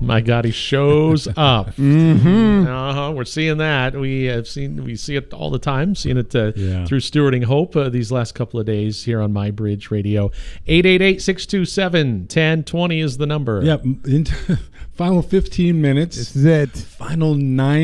My God, he shows up. Mm-hmm. We're seeing that. We see it all the time. Seeing it through Stewarding Hope these last couple of days here on My Bridge Radio. 888-627-1020 is the number. Yep. Final 15 minutes. This is it. Final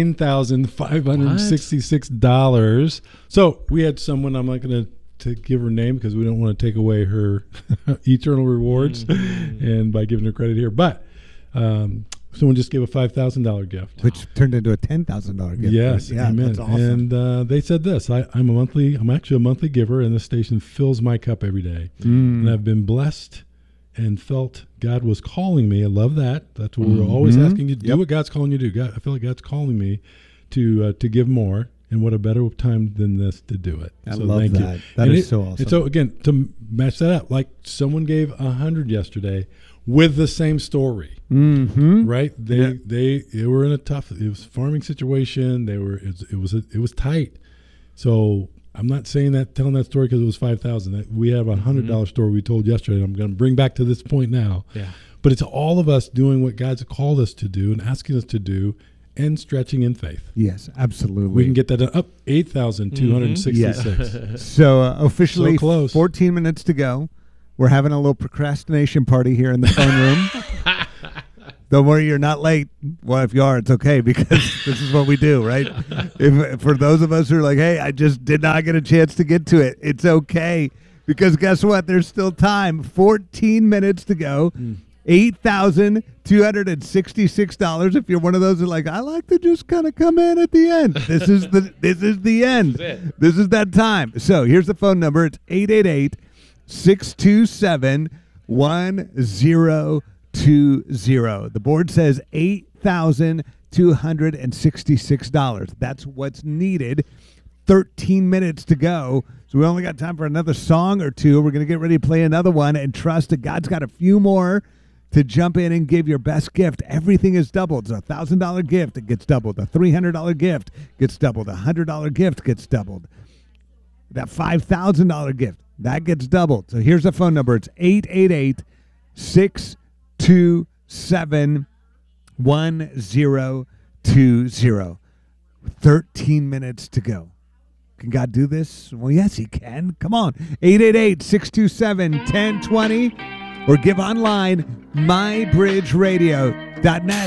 $9,566. So we had someone, I'm not going to give her name because we don't want to take away her eternal rewards and by giving her credit here. But someone just gave a $5,000 gift, which turned into a $10,000 gift. Yes, yeah, amen. that's awesome. And they said this: I'm actually a monthly giver, and this station fills my cup every day. And I've been blessed and felt God was calling me. I love that. That's what we're always asking you to do. What God's calling you to do. I feel like God's calling me to give more. And what a better time than this to do it. I love that. You. That is so awesome. And so again, to match that up, like someone gave 100 yesterday with the same story, right? They were in it was a farming situation. It was tight. So I'm not telling that story because it was 5,000. We have a $100 story we told yesterday. And I'm going to bring back to this point now. Yeah. But it's all of us doing what God's called us to do and asking us to do. And stretching in faith. Yes, absolutely. We can get that up 8,266. Yes. So officially so close. 14 minutes to go. We're having a little procrastination party here in the phone room. Don't worry, you're not late. Well, if you are, it's okay because this is what we do, right? For those of us who are like, hey, I just did not get a chance to get to it, it's okay because guess what? There's still time. 14 minutes to go. $8,266. If you're one of those who are like, I like to just kind of come in at the end. This is the end. This is that time. So here's the phone number. It's 888-627-1020. The board says $8,266. That's what's needed. 13 minutes to go. So we only got time for another song or two. We're going to get ready to play another one and trust that God's got a few more to jump in and give your best gift. Everything is doubled. It's a $1,000 gift, it gets doubled. A $300 gift gets doubled. A $100 gift gets doubled. That $5,000 gift, that gets doubled. So here's the phone number. It's 888-627-1020. 13 minutes to go. Can God do this? Well, yes, he can. Come on. 888-627-1020. Or give online, mybridgeradio.net.